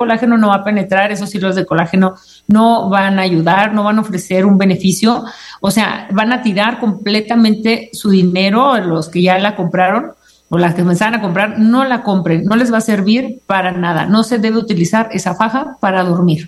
colágeno no va a penetrar, esos hilos de colágeno no van a ayudar, no van a ofrecer un beneficio, o sea, van a tirar completamente su dinero, los que ya la compraron o las que empezaron a comprar, no la compren, no les va a servir para nada, no se debe utilizar esa faja para dormir.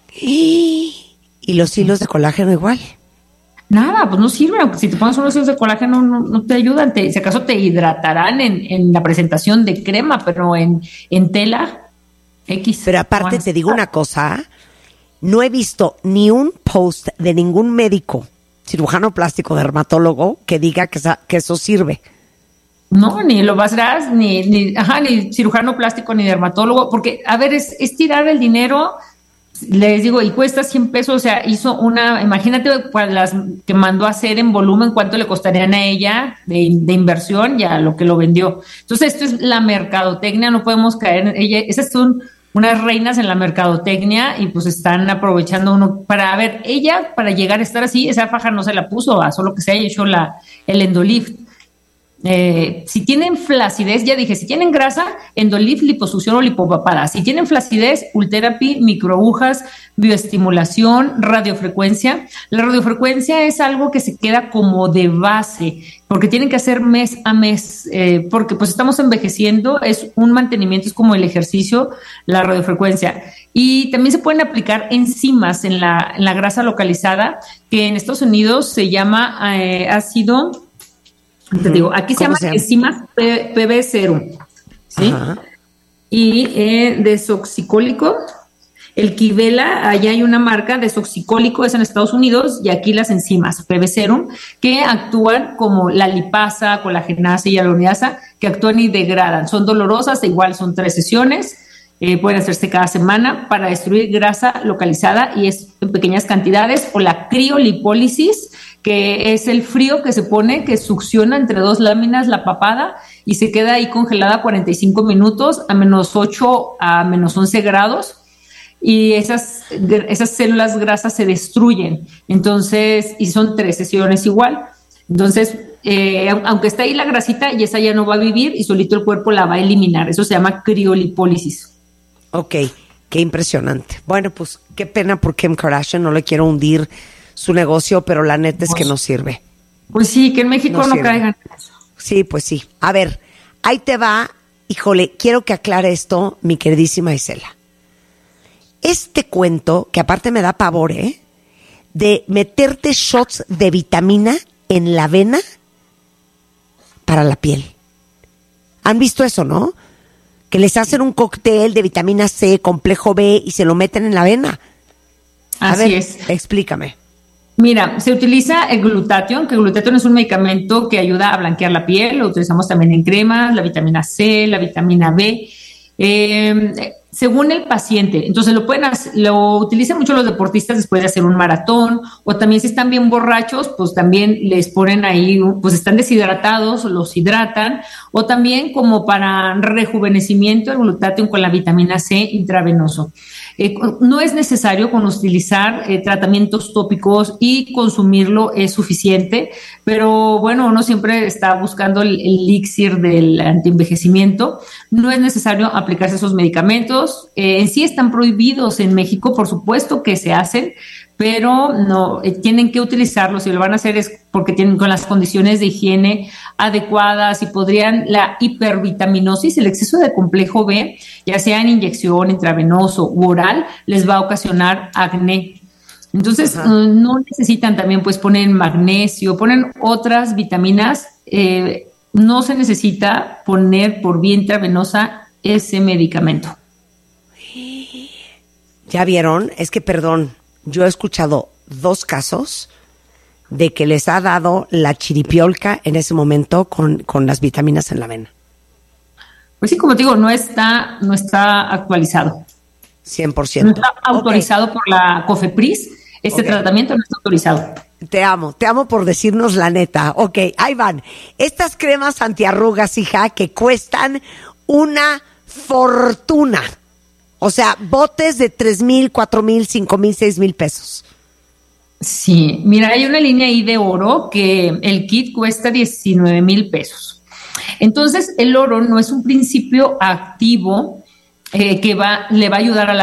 Y los hilos de colágeno igual. Nada, pues no sirven, aunque si te pones unos hilos de colágeno no te ayudan, si acaso te hidratarán en la presentación de crema, pero en tela X. Pero aparte te digo una cosa, no he visto ni un post de ningún médico, cirujano plástico, dermatólogo, que diga que eso sirve. No, ni lo basarás, ni cirujano plástico, ni dermatólogo, porque, a ver, es tirar el dinero. Les digo, y cuesta 100 pesos, o sea, imagínate para las que mandó a hacer en volumen, cuánto le costarían a ella de inversión y a lo que lo vendió. Entonces, esto es la mercadotecnia, no podemos caer en ella. Esas son unas reinas en la mercadotecnia y pues están aprovechando uno ella para llegar a estar así, esa faja no se la puso, solo que se haya hecho el endolift. Si tienen flacidez, ya dije, si tienen grasa, endolift, liposucción o lipopapada. Si tienen flacidez, Ultherapy, microagujas, bioestimulación, radiofrecuencia. La radiofrecuencia es algo que se queda como de base, porque tienen que hacer mes a mes, porque pues estamos envejeciendo, es un mantenimiento, es como el ejercicio, la radiofrecuencia. Y también se pueden aplicar enzimas en la grasa localizada, que en Estados Unidos se llama ácido. Te digo, aquí se llama enzimas PB serum, ¿sí? Ajá. Y desoxicólico, el Quivela, allá hay una marca, desoxicólico es en Estados Unidos, y aquí las enzimas PB serum, que actúan como la lipasa, colagenasa y hialuronidasa, que actúan y degradan. Son dolorosas, igual son 3 sesiones, pueden hacerse cada semana para destruir grasa localizada y es en pequeñas cantidades, o la criolipólisis, que es el frío que se pone, que succiona entre 2 láminas la papada y se queda ahí congelada 45 minutos a -8 a -11 grados y esas células grasas se destruyen. Entonces, y son 3 sesiones igual. Entonces, aunque está ahí la grasita, y esa ya no va a vivir y solito el cuerpo la va a eliminar. Eso se llama criolipólisis. Ok, qué impresionante. Bueno, pues qué pena por Kim Kardashian, no le quiero hundir su negocio, pero la neta es que no sirve. Pues sí, que en México no caigan. Sí, pues sí. A ver, ahí te va. Híjole, quiero que aclare esto, mi queridísima Isela. Este cuento, que aparte me da pavor, de meterte shots de vitamina en la vena para la piel. ¿Han visto eso, no? Que les hacen un cóctel de vitamina C, complejo B y se lo meten en la vena. Así es. Explícame. Mira, se utiliza el glutatión, que el glutatión es un medicamento que ayuda a blanquear la piel, lo utilizamos también en cremas, la vitamina C, la vitamina B, según el paciente. Entonces lo utilizan mucho los deportistas después de hacer un maratón, o también si están bien borrachos, pues también les ponen ahí, pues están deshidratados, los hidratan, o también como para rejuvenecimiento el glutatión con la vitamina C intravenoso. No es necesario con utilizar tratamientos tópicos y consumirlo es suficiente, pero bueno, uno siempre está buscando el elixir del antienvejecimiento. No es necesario aplicarse esos medicamentos. En sí están prohibidos en México, por supuesto que se hacen, pero no tienen que utilizarlos. Si lo van a hacer es porque tienen con las condiciones de higiene adecuadas y podrían la hipervitaminosis, el exceso de complejo B, ya sea en inyección, intravenoso u oral, les va a ocasionar acné. Entonces, no necesitan también, pues ponen magnesio, ponen otras vitaminas. No se necesita poner por vía intravenosa ese medicamento. ¿Ya vieron? Es que, perdón, yo he escuchado 2 casos de que les ha dado la chiripiolca en ese momento con las vitaminas en la vena. Pues sí, como te digo, no está actualizado. 100%. No está autorizado por la COFEPRIS. Tratamiento no está autorizado. Te amo por decirnos la neta. Ok, ahí van. Estas cremas antiarrugas, hija, que cuestan una fortuna. O sea, botes de 3,000, 4,000, 5,000, 6,000 pesos. Sí, mira, hay una línea ahí de oro que el kit cuesta 19,000 pesos. Entonces, el oro no es un principio activo que le va a ayudar a la